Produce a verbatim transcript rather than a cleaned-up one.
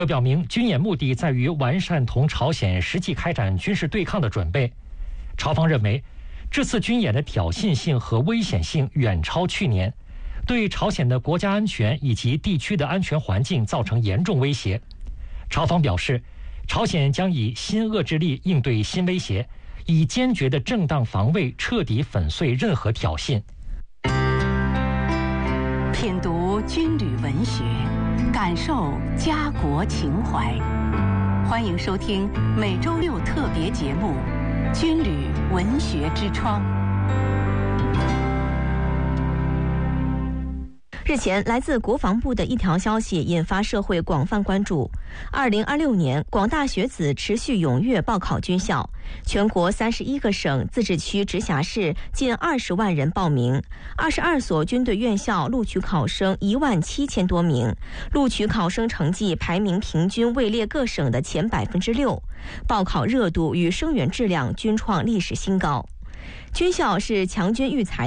表明军演目的在于完善同朝鲜实际开展军事对抗的准备。朝方认为，这次军演的挑衅性和危险性远超去年，对朝鲜的国家安全以及地区的安全环境造成严重威胁。朝方表示，朝鲜将以新遏制力应对新威胁，以坚决的正当防卫彻底粉碎任何挑衅。 品读军旅文学，感受家国情怀。欢迎收听每周六特别节目《军旅文学之窗》。 日前，来自国防部的一条消息引发社会广泛关注。二零二六年，广大学子持续踊跃报考军校，全国三十一个省、自治区、直辖市近二十万人报名，二十二所军队院校录取考生一万七千多名，录取考生成绩排名平均位列各省的前百分之六，报考热度与生源质量均创历史新高。军校是强军育才